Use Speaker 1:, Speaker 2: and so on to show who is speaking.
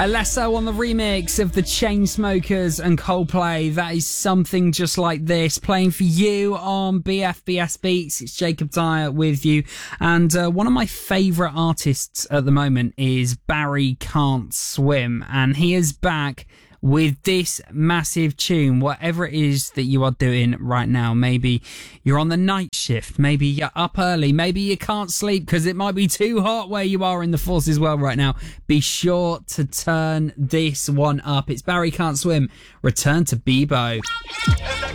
Speaker 1: Alesso on the remix of the Chainsmokers and Coldplay. That is something just like this, playing for you on BFBS Beats. It's Jacob Dyer with you. And one of my favourite artists at the moment is Barry Can't Swim. And he is back with this massive tune, whatever it is that you are doing right now. Maybe you're on the night shift, maybe you're up early, maybe you can't sleep because it might be too hot where you are in the Forces world right now. Be sure to turn this one up. It's Barry Can't Swim, Return to Bebo.